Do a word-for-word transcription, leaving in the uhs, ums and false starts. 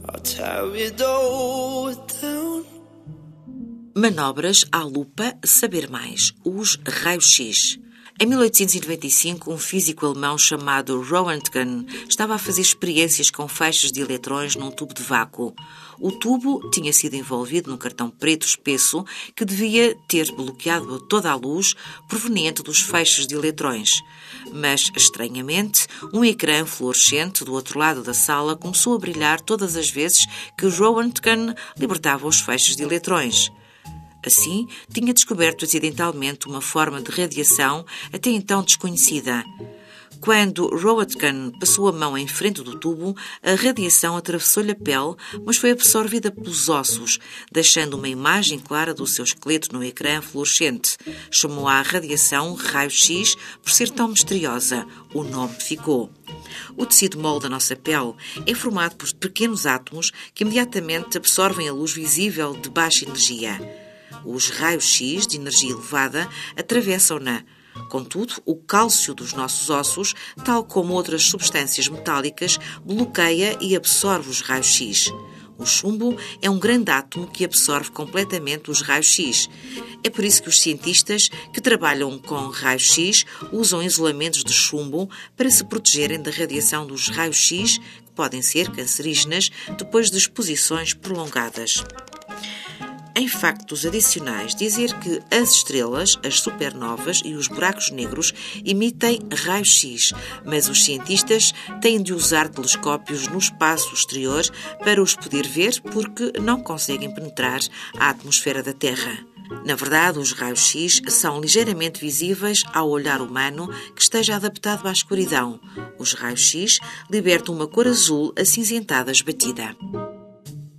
I'll tear it all down. Manobras à lupa, saber mais. Os raios-x. Em mil oitocentos e noventa e cinco, um físico alemão chamado Röntgen estava a fazer experiências com feixes de eletrões num tubo de vácuo. O tubo tinha sido envolvido num cartão preto espesso que devia ter bloqueado toda a luz proveniente dos feixes de eletrões. Mas, estranhamente, um ecrã fluorescente do outro lado da sala começou a brilhar todas as vezes que Röntgen libertava os feixes de eletrões. Assim, tinha descoberto acidentalmente uma forma de radiação até então desconhecida. Quando Röntgen passou a mão em frente do tubo, a radiação atravessou-lhe a pele, mas foi absorvida pelos ossos, deixando uma imagem clara do seu esqueleto no ecrã fluorescente. Chamou a radiação raio-x por ser tão misteriosa. O nome ficou. O tecido mole da nossa pele é formado por pequenos átomos que imediatamente absorvem a luz visível de baixa energia. Os raios-x de energia elevada atravessam-na. Contudo, o cálcio dos nossos ossos, tal como outras substâncias metálicas, bloqueia e absorve os raios-x. O chumbo é um grande átomo que absorve completamente os raios-x. É por isso que os cientistas que trabalham com raios-x usam isolamentos de chumbo para se protegerem da radiação dos raios-x, que podem ser cancerígenas depois de exposições prolongadas. Em factos adicionais, dizer que as estrelas, as supernovas e os buracos negros emitem raios-x, mas os cientistas têm de usar telescópios no espaço exterior para os poder ver porque não conseguem penetrar a atmosfera da Terra. Na verdade, os raios-x são ligeiramente visíveis ao olhar humano que esteja adaptado à escuridão. Os raios-x libertam uma cor azul acinzentada esbatida.